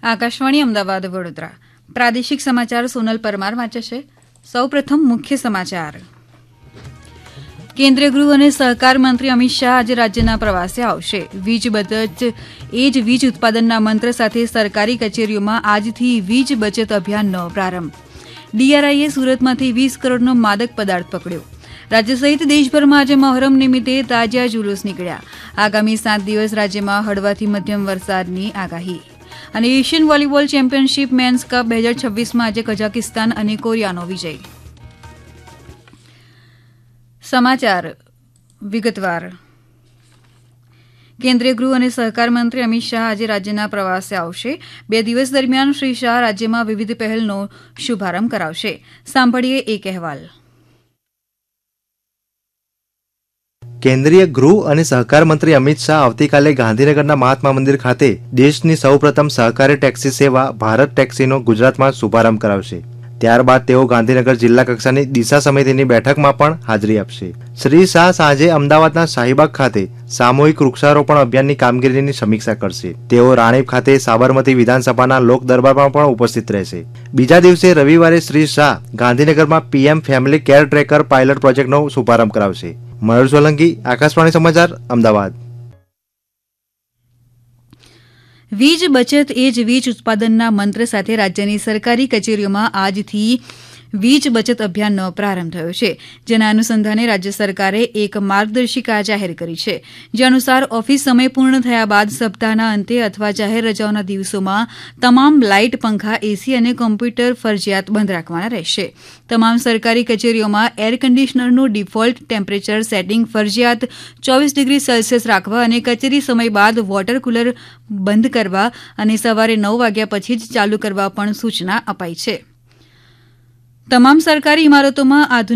આકાશવાણી અમદાવાદ વડોદરા પ્રાદેશિક સમાચાર સોનલ પરમાર વાંચે છે. સૌપ્રથમ મુખ્ય સમાચાર. કેન્દ્રીય ગૃહ અને સહકાર મંત્રી અમિત શાહ આજે રાજ્યના પ્રવાસે આવશે. વીજ બચત એ જ વીજ ઉત્પાદનના મંત્ર સાથે સરકારી કચેરીઓમાં આજથી વીજ બચત અભિયાનનો પ્રારંભ. ડીઆરઆઈએ સુરતમાંથી 20 કરોડનો માદક પદાર્થ પકડ્યો. રાજ્ય સહિત દેશભરમાં આજે મહોરમ નિમિત્તે તાજિયા જુલુસ નીકળ્યા. આગામી 7 દિવસ રાજ્યમાં હળવાથી મધ્યમ વરસાદની આગાહી. અને Asian volleyball championship men's cup 2026માં આજે કઝાકિસ્તાન અને કોરિયાનો વિજય. સમાચાર વિગતવાર. કેન્દ્રીય ગૃહ અને સહકાર મંત્રી અમિત શાહ આજે રાજ્યના પ્રવાસે આવશે. 2 દિવસ દરમિયાન શ્રી શાહ રાજ્યમાં વિવિધ પહેલનો શુભારંભ કરાવશે. સાંભળીએ એક અહેવાલ. કેન્દ્રીય ગૃહ અને સહકાર મંત્રી અમિત શાહ આવતીકાલે ગાંધીનગરના મહાત્મા મંદિર ખાતે દેશની સૌપ્રથમ સહકારી ટેક્સી સેવા ભારત ટેક્સીનો ગુજરાતમાં શુભારંભ કરાવશે. ત્યારબાદ તેઓ ગાંધીનગર જિલ્લા કક્ષાની દિશા સમિતિની બેઠકમાં પણ હાજરી આપશે. શ્રી શાહ સાંજે અમદાવાદના શાહીબાગ ખાતે સામૂહિક વૃક્ષારોપણ અભિયાનની કામગીરીની સમીક્ષા કરશે. તેઓ રાણીપ ખાતે સાબરમતી વિધાનસભાના લોક દરબારમાં પણ ઉપસ્થિત રહેશે. બીજા દિવસે રવિવારે શ્રી શાહ ગાંધીનગરમાં PM family care tracker pilot પ્રોજેક્ટનો શુભારંભ કરાવશે. મયુર સોલંકી, આકાશવાણી સમાચાર, અમદાવાદ. વીજ બચત એ જ વીજ ઉત્પાદનના મંત્ર સાથે રાજ્યની સરકારી કચેરીઓમાં આજથી વીજ બચત અભિયાનનો પ્રારંભ થયો છે. જેના અનુસંધાને રાજ્ય સરકારે એક માર્ગદર્શિકા જાહેર કરી છે. જે અનુસાર ઓફિસ સમય પૂર્ણ થયા બાદ સપ્તાહના અંતે અથવા જાહેર રજાઓના દિવસોમાં તમામ લાઇટ, પંખા, એસી અને કોમ્પ્યુટર ફરજિયાત બંધ રાખવાના રહેશે. તમામ સરકારી કચેરીઓમાં એર કન્ડિશનરનું ડિફોલ્ટ ટેમ્પરેચર સેટિંગ ફરજિયાત 24 ડિગ્રી સેલ્સિયસ રાખવા અને કચેરી સમય બાદ વોટર કુલર બંધ કરવા અને સવારે 9 વાગ્યા પછી જ ચાલુ કરવા પણ સૂચના અપાઈ છે. તમામ સરકારી ઇમારતોમાં આધુનિક